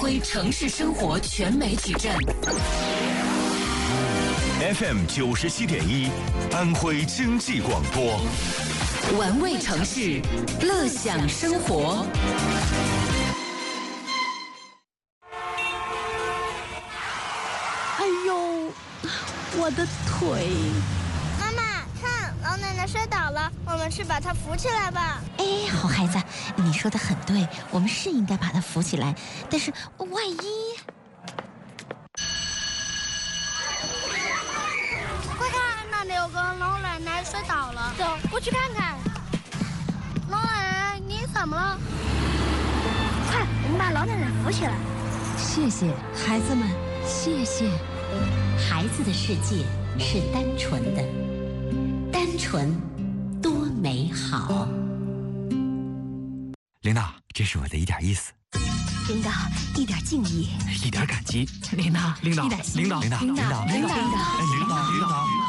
徽城市生活全媒体站 FM 97.1，安徽经济广播， 玩味城市，乐享生活。 哎呦，我的腿！ 妈妈，看，老奶奶摔倒了，我们去把她扶起来吧。 哎，好孩子，你说的很对，我们是应该把她扶起来，但是万一…… 快看，那里有个老奶奶摔倒了，走，过去看看。老奶奶，你怎么了？快，我们把老奶奶扶起来。 谢谢孩子们，谢谢。 孩子的世界是单纯的，单纯多美好。 领导，这是我的一点意思。 领导，一点敬意， 一点感激。 领导， 领导，领导，领导，领导，领导，领导，领导。